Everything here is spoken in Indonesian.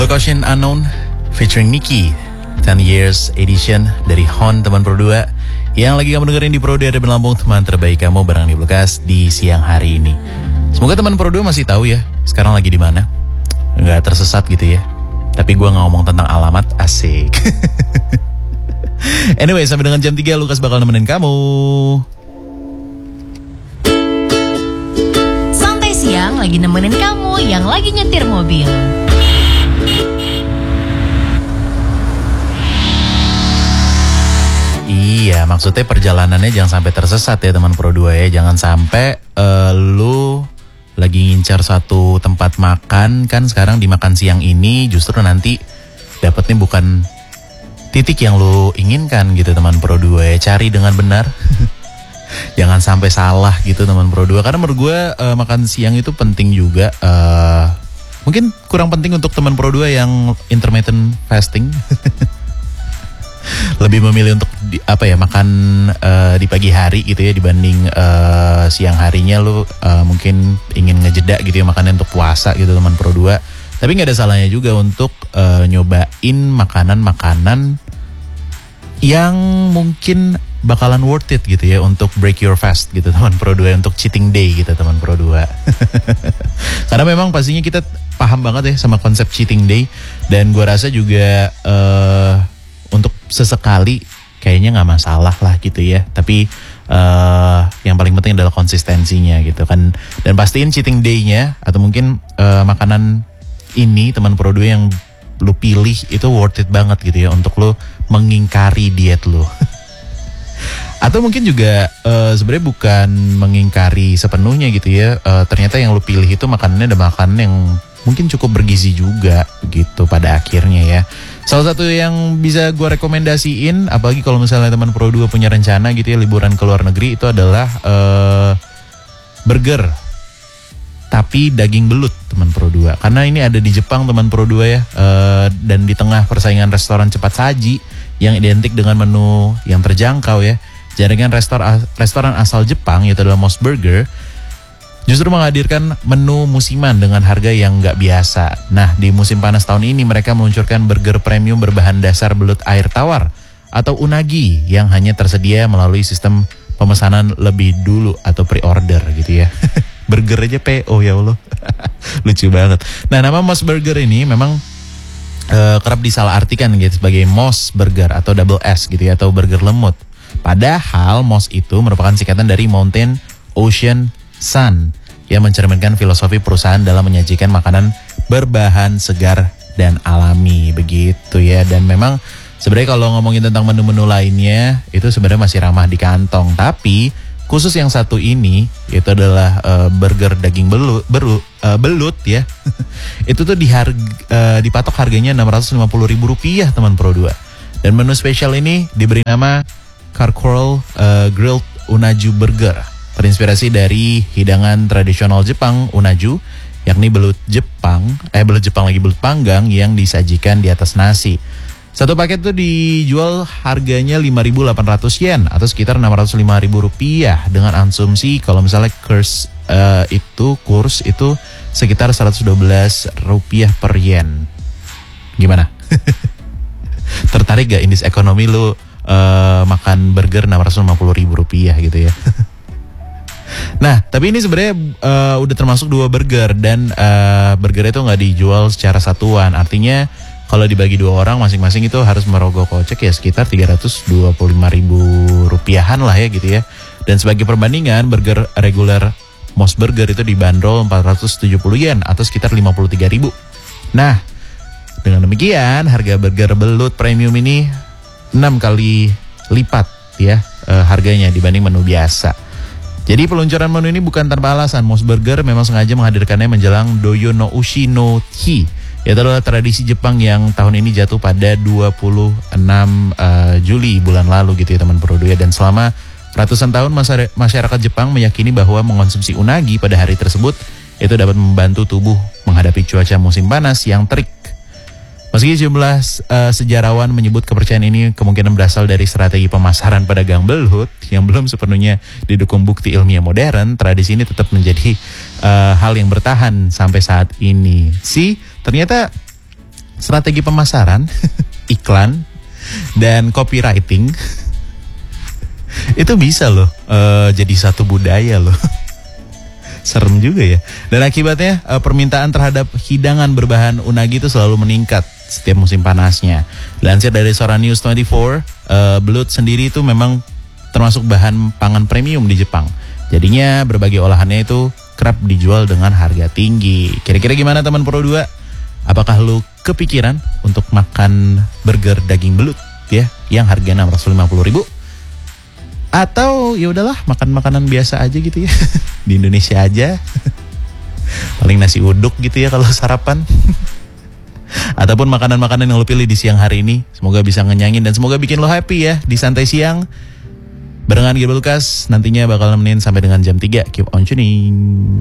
Location Unknown featuring Nicki 10 Years Edition dari Hon teman Pro 2 yang lagi kamu dengerin di Pro 2 Adem Lampung, teman terbaik kamu bareng di Bluecast di siang hari ini. Semoga teman Pro 2 masih tahu ya sekarang lagi di mana, nggak tersesat gitu ya. Tapi gue nggak ngomong tentang alamat, asik. Anyway, sampai dengan jam 3 Lukas bakal nemenin kamu. Santai siang lagi nemenin kamu yang lagi nyetir mobil. Iya, maksudnya perjalanannya jangan sampai tersesat ya teman Pro 2 ya. Jangan sampai lu lagi ngincar satu tempat makan, kan sekarang di makan siang ini justru nanti dapetnya bukan titik yang lu inginkan gitu teman Pro 2 ya. Cari dengan benar. Jangan sampai salah gitu teman Pro 2. Karena menurut gue makan siang itu penting juga. Mungkin kurang penting untuk teman Pro 2 yang intermittent fasting. Lebih memilih untuk makan di pagi hari gitu ya dibanding siang harinya lu mungkin ingin ngejeda gitu ya makannya untuk puasa gitu teman Pro 2. Tapi nggak ada salahnya juga untuk nyobain makanan-makanan yang mungkin bakalan worth it gitu ya untuk break your fast gitu teman Pro 2, untuk cheating day gitu teman Pro 2. Karena memang pastinya kita paham banget ya sama konsep cheating day, dan gua rasa juga untuk sesekali kayaknya nggak masalah lah gitu ya. Tapi yang paling penting adalah konsistensinya gitu kan. Dan pastiin cheating day-nya atau mungkin makanan ini teman Pro 2 yang lu pilih itu worth it banget gitu ya untuk lu mengingkari diet lu. Atau mungkin juga sebenarnya bukan mengingkari sepenuhnya gitu ya. Ternyata yang lu pilih itu makanannya ada makanan yang mungkin cukup bergizi juga gitu pada akhirnya ya. Salah satu yang bisa gue rekomendasiin, apalagi kalau misalnya teman Pro 2 punya rencana gitu ya liburan ke luar negeri, itu adalah burger tapi daging belut teman Pro 2. Karena ini ada di Jepang teman Pro 2 ya, dan di tengah persaingan restoran cepat saji yang identik dengan menu yang terjangkau ya, jaringan restoran asal Jepang yaitu adalah MOS Burger justru menghadirkan menu musiman dengan harga yang nggak biasa. Nah, di musim panas tahun ini mereka meluncurkan burger premium berbahan dasar belut air tawar atau unagi yang hanya tersedia melalui sistem pemesanan lebih dulu atau pre-order gitu ya. Burger aja PO ya Allah. Lucu banget. Nah, nama MOS Burger ini memang kerap disalahartikan gitu sebagai MOS Burger atau double S gitu ya, atau burger lemut. Padahal MOS itu merupakan singkatan dari Mountain Ocean Sun yang mencerminkan filosofi perusahaan dalam menyajikan makanan berbahan segar dan alami begitu ya. Dan memang sebenarnya kalau ngomongin tentang menu-menu lainnya itu sebenarnya masih ramah di kantong, tapi khusus yang satu ini itu adalah burger daging belut ya. Itu tuh dipatok harganya Rp650.000 teman Pro 2. Dan menu spesial ini diberi nama Charcoal Grilled Unaju Burger, terinspirasi dari hidangan tradisional Jepang unaju, yakni belut Jepang lagi belut panggang yang disajikan di atas nasi. Satu paket itu dijual harganya 5.800 yen atau sekitar Rp605.000 dengan asumsi kalau misalnya kurs itu sekitar Rp112 per yen. Gimana? Tertarik gak indeks ekonomi lu makan burger Rp650.000 gitu ya? Nah, tapi ini sebenarnya udah termasuk 2 burger, dan burger itu nggak dijual secara satuan. Artinya kalau dibagi 2 orang masing-masing itu harus merogoh kocek ya sekitar Rp325.000 lah ya gitu ya. Dan sebagai perbandingan, burger reguler MOS Burger itu dibanderol 470 yen atau sekitar 53.000. Nah, dengan demikian harga burger belut premium ini 6 kali lipat ya harganya dibanding menu biasa. Jadi peluncuran menu ini bukan tanpa alasan. MOS Burger memang sengaja menghadirkannya menjelang Doyo no Ushi no Hi, yaitu adalah tradisi Jepang yang tahun ini jatuh pada 26 Juli bulan lalu gitu ya teman Pro 2. Dan selama ratusan tahun masyarakat Jepang meyakini bahwa mengonsumsi unagi pada hari tersebut itu dapat membantu tubuh menghadapi cuaca musim panas yang terik. Meski jumlah sejarawan menyebut kepercayaan ini kemungkinan berasal dari strategi pemasaran pedagang belut yang belum sepenuhnya didukung bukti ilmiah modern, tradisi ini tetap menjadi hal yang bertahan sampai saat ini. Ternyata strategi pemasaran, iklan, dan copywriting itu bisa loh jadi satu budaya loh. Serem juga ya. Dan akibatnya permintaan terhadap hidangan berbahan unagi itu selalu meningkat setiap musim panasnya. Dilansir dari Sora News 24, belut sendiri itu memang termasuk bahan pangan premium di Jepang. Jadinya berbagai olahannya itu kerap dijual dengan harga tinggi. Kira-kira gimana teman Pro 2? Apakah lu kepikiran untuk makan burger daging belut ya yang harganya 650.000? Atau ya udahlah makan makanan biasa aja gitu ya. Di Indonesia aja. Paling nasi uduk gitu ya kalau sarapan. Ataupun makanan-makanan yang lu pilih di siang hari ini. Semoga bisa ngenyangin dan semoga bikin lo happy ya di santai siang. Barengan Gilbert Lucas nantinya bakal nemenin sampai dengan jam 3. Keep on tuning.